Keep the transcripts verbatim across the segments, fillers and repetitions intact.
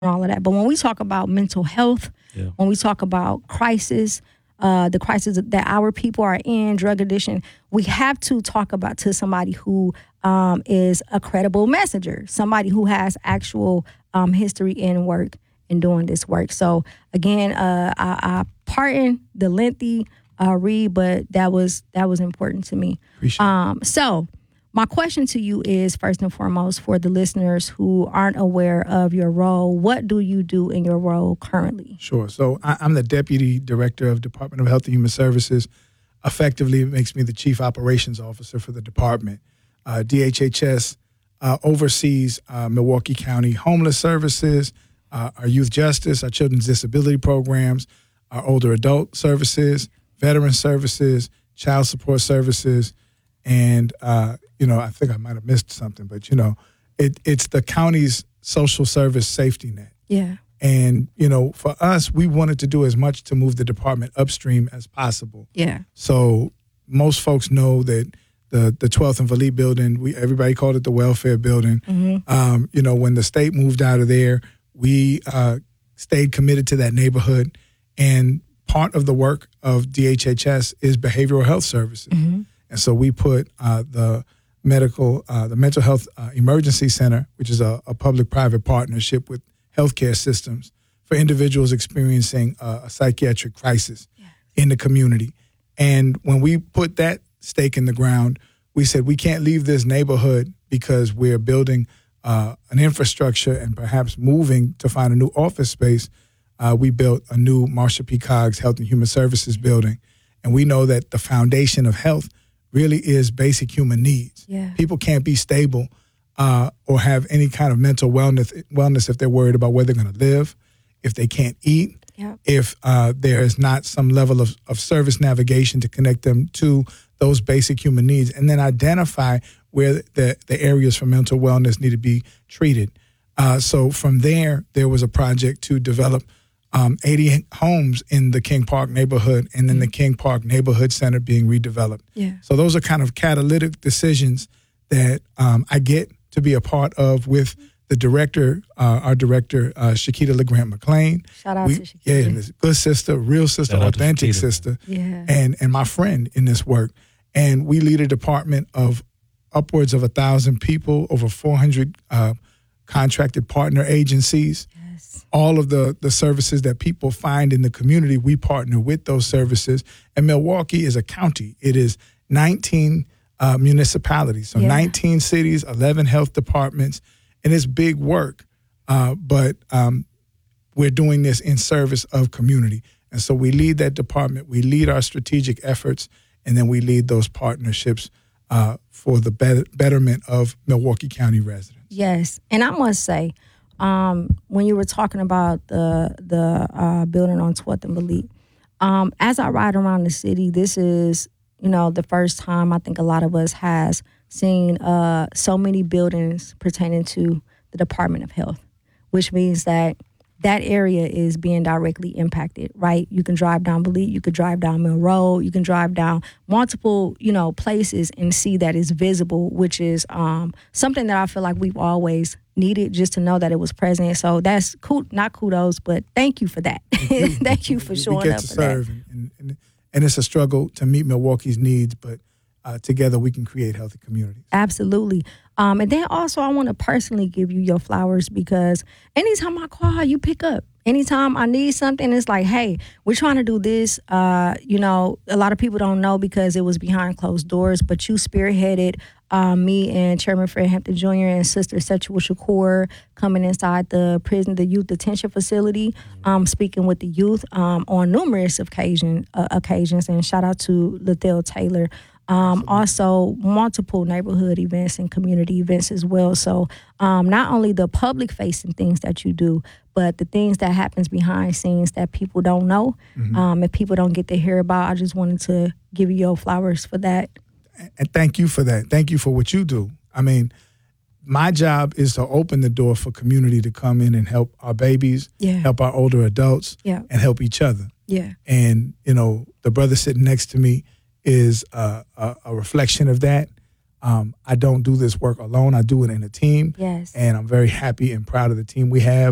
all of that. But when we talk about mental health, yeah. when we talk about crisis, uh, the crisis that our people are in, drug addiction, we have to talk about to somebody who um, is a credible messenger, somebody who has actual um, history in work and doing this work. So again, uh, I, I pardon the lengthy uh, read, but that was that was important to me. Appreciate um, so. My question to you is, first and foremost, for the listeners who aren't aware of your role, what do you do in your role currently? Sure. So I, I'm the Deputy Director of Department of Health and Human Services. Effectively, it makes me the Chief Operations Officer for the department. Uh, D H H S uh, oversees uh, Milwaukee County Homeless Services, uh, our Youth Justice, our Children's Disability Programs, our Older Adult Services, Veteran Services, Child Support Services, and uh, you know, I think I might have missed something, but, you know, it, it's the county's social service safety net. Yeah. And, you know, for us, we wanted to do as much to move the department upstream as possible. Yeah. So most folks know that the the twelfth and Vallee building, we everybody called it the welfare building. Mm-hmm. Um, you know, when the state moved out of there, we uh, stayed committed to that neighborhood. And part of the work of D H H S is behavioral health services. Mm-hmm. And so we put uh, the medical, uh, the Mental Health uh, Emergency Center, which is a, a public-private partnership with healthcare systems for individuals experiencing uh, a psychiatric crisis yes. in the community. And when we put that stake in the ground, we said we can't leave this neighborhood because we're building uh, an infrastructure and perhaps moving to find a new office space. Uh, we built a new Marsha P. Coggs Health and Human Services building. And we know that the foundation of health really is basic human needs. Yeah. People can't be stable uh, or have any kind of mental wellness wellness if they're worried about where they're going to live, if they can't eat, yep. if uh, there is not some level of, of service navigation to connect them to those basic human needs, and then identify where the, the areas for mental wellness need to be treated. Uh, so from there, there was a project to develop Um, eighty homes in the King Park neighborhood, and then the King Park Neighborhood Center being redeveloped. Yeah. So those are kind of catalytic decisions that um, I get to be a part of with the director, uh, our director, uh, Shakita LeGrant McLean. Shout out we, to Shakita. Yeah, good sister, real sister, Shout authentic sister, yeah. and, and my friend in this work. And we lead a department of upwards of one thousand people, over four hundred uh, contracted partner agencies. All of the, the services that people find in the community, we partner with those services. And Milwaukee is a county. It is nineteen uh, municipalities, so yeah. nineteen cities, eleven health departments, and it's big work. Uh, but um, we're doing this in service of community. And so we lead that department, we lead our strategic efforts, and then we lead those partnerships uh, for the better, betterment of Milwaukee County residents. Yes, and I must say, Um, when you were talking about the the uh, building on twelfth and Vallee, um, as I ride around the city, this is, you know, the first time I think a lot of us has seen uh, so many buildings pertaining to the Department of Health, which means that that area is being directly impacted, right? You can drive down Vallee, you could drive down Mill Road, you can drive down multiple, you know, places and see that it's visible, which is um, something that I feel like we've always needed, just to know that it was present. So that's cool, not kudos, but thank you for that. Thank, thank you for showing we get up to for serve, that. And, and, and it's a struggle to meet Milwaukee's needs, but uh, together we can create healthy communities. Absolutely. Um, and then also I want to personally give you your flowers, because anytime I call, you pick up. Anytime I need something, it's like, hey, we're trying to do this. Uh, you know, a lot of people don't know because it was behind closed doors, but you spearheaded uh, me and Chairman Fred Hampton Junior and Sister Sexual Shakur coming inside the prison, the youth detention facility, um, speaking with the youth um, on numerous occasion, uh, occasions. And shout out to Lethel Taylor. Um, also, multiple neighborhood events and community events as well. So um, not only the public-facing things that you do, but the things that happens behind scenes that people don't know, mm-hmm. um, and people don't get to hear about. I just wanted to give you your flowers for that. And thank you for that. Thank you for what you do. I mean, my job is to open the door for community to come in and help our babies, yeah. help our older adults, yeah. and help each other. Yeah. And, you know, the brother sitting next to me is uh, a, a reflection of that. Um, I don't do this work alone. I do it in a team. Yes. And I'm very happy and proud of the team we have.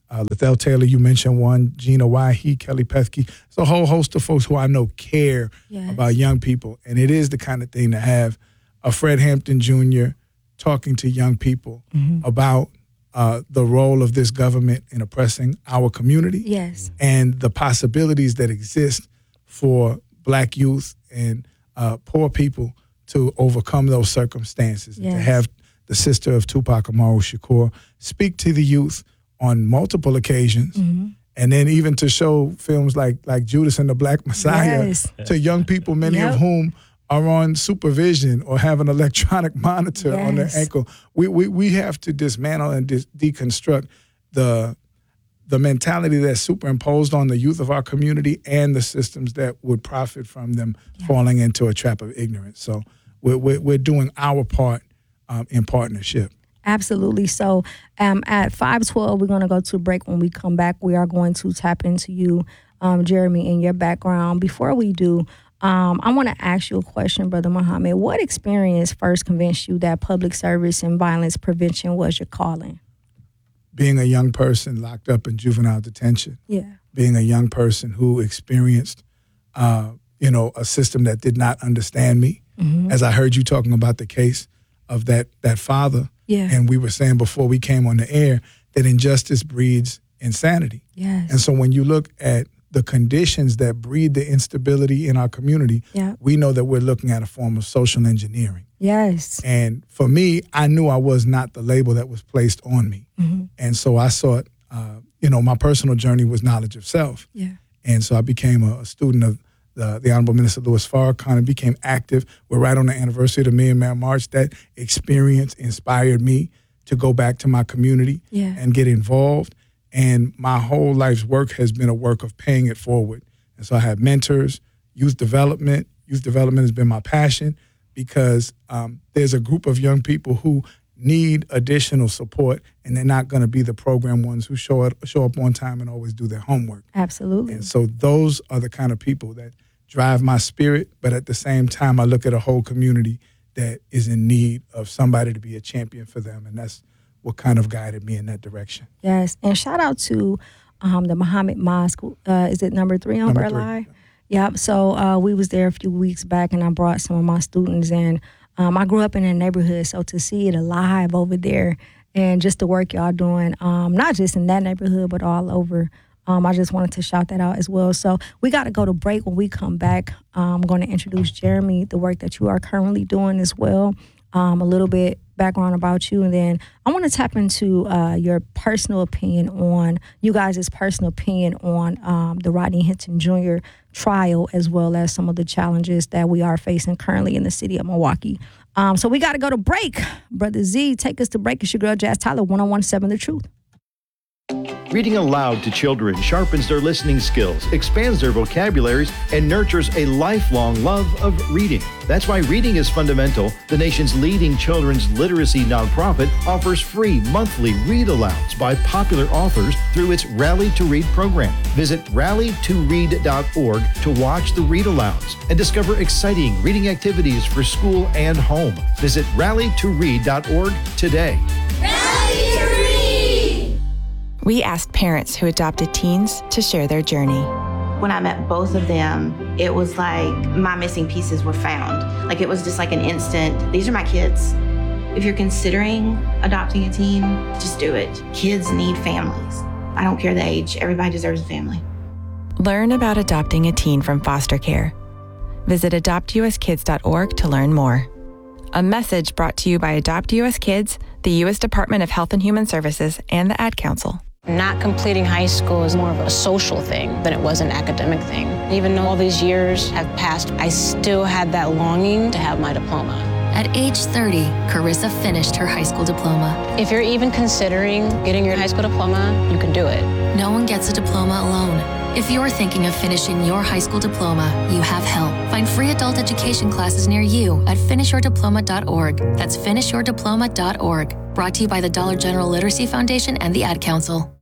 Uh, Lethell Taylor, you mentioned one, Gina Wahi, Kelly Pethke. There's a whole host of folks who I know care yes. about young people. And it is the kind of thing to have a Fred Hampton Junior talking to young people mm-hmm. about uh, the role of this government in oppressing our community. Yes. And the possibilities that exist for Black youth and uh, poor people to overcome those circumstances. Yes. And to have the sister of Tupac Amaru Shakur speak to the youth on multiple occasions, mm-hmm. and then even to show films like like Judas and the Black Messiah yes. to young people, many yep. of whom are on supervision or have an electronic monitor yes. on their ankle. We, we we have to dismantle and dis- deconstruct the the mentality that's superimposed on the youth of our community and the systems that would profit from them yeah. falling into a trap of ignorance. So we're we're, we're doing our part um, in partnership. Absolutely. So um, at five twelve, we're going to go to a break. When we come back, we are going to tap into you, um, Jeremy, and your background. Before we do, um, I want to ask you a question, Brother Muhammad. What experience first convinced you that public service and violence prevention was your calling? Being a young person locked up in juvenile detention. Yeah. Being a young person who experienced, uh, you know, a system that did not understand me. Mm-hmm. As I heard you talking about the case of that that father. Yeah. And we were saying before we came on the air that injustice breeds insanity. Yes. And so when you look at the conditions that breed the instability in our community, yeah. we know that we're looking at a form of social engineering. Yes. And for me, I knew I was not the label that was placed on me. Mm-hmm. And so I sought, uh, you know, my personal journey was knowledge of self. Yeah. And so I became a, a student of The, the Honorable Minister Louis Farrakhan, became active. We're right on the anniversary of the Million Man March. That experience inspired me to go back to my community yeah. and get involved. And my whole life's work has been a work of paying it forward. And so I have mentors, youth development. Youth development has been my passion because um, there's a group of young people who need additional support, and they're not going to be the program ones who show up, show up on time and always do their homework. Absolutely. And so those are the kind of people that drive my spirit, but at the same time, I look at a whole community that is in need of somebody to be a champion for them, and that's what kind of guided me in that direction. Yes, and shout out to um, the Muhammad Mosque. Uh, is it number three on Burleigh? Yep, yeah, so uh, we was there a few weeks back, and I brought some of my students in. Um, I grew up in a neighborhood, so to see it alive over there and just the work y'all doing, um, not just in that neighborhood, but all over, um, I just wanted to shout that out as well. So we got to go to break. When we come back, um, I'm going to introduce Jeremy, the work that you are currently doing as well, um, a little bit background about you, and then I want to tap into uh, your personal opinion on, you guys' personal opinion on um, the Rodney Hinton Junior trial, as well as some of the challenges that we are facing currently in the city of Milwaukee. Um, so we got to go to break. Brother Z, take us to break. It's your girl, Jazz Tyler, one oh one point seven The Truth. Reading aloud to children sharpens their listening skills, expands their vocabularies, and nurtures a lifelong love of reading. That's why Reading is Fundamental, the nation's leading children's literacy nonprofit, offers free monthly read-alouds by popular authors through its Rally to Read program. Visit rally to read dot org to watch the read-alouds and discover exciting reading activities for school and home. Visit rally to read dot org today. Rally to Read! We asked parents who adopted teens to share their journey. When I met both of them, it was like my missing pieces were found. Like it was just like an instant, these are my kids. If you're considering adopting a teen, just do it. Kids need families. I don't care the age, everybody deserves a family. Learn about adopting a teen from foster care. Visit adopt u s kids dot org to learn more. A message brought to you by Adopt U S Kids, the U S Department of Health and Human Services, and the Ad Council. Not completing high school is more of a social thing than it was an academic thing. Even though all these years have passed, I still had that longing to have my diploma. At age thirty, Carissa finished her high school diploma. If you're even considering getting your high school diploma, you can do it. No one gets a diploma alone. If you're thinking of finishing your high school diploma, you have help. Find free adult education classes near you at finish your diploma dot org. That's finish your diploma dot org. Brought to you by the Dollar General Literacy Foundation and the Ad Council.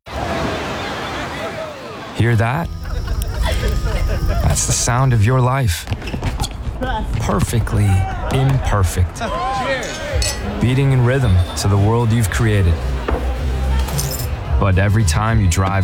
Hear that? That's the sound of your life. Perfectly imperfect. Beating in rhythm to the world you've created. But every time you drive